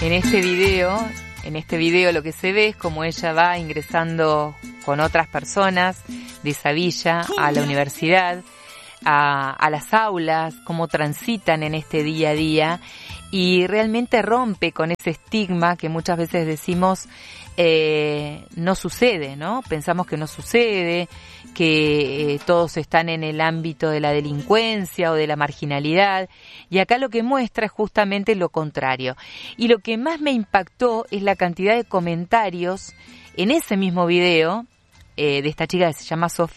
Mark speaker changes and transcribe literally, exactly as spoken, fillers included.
Speaker 1: En este video, en este video lo que se ve es como ella va ingresando con otras personas de esa villa a la universidad, a, a las aulas, cómo transitan en este día a día, y realmente rompe con ese estigma que muchas veces decimos eh, no sucede, ¿no? Pensamos que no sucede, que eh, todos están en el ámbito de la delincuencia o de la marginalidad, y acá lo que muestra es justamente lo contrario. Y lo que más me impactó es la cantidad de comentarios en ese mismo video eh, de esta chica que se llama Sofía,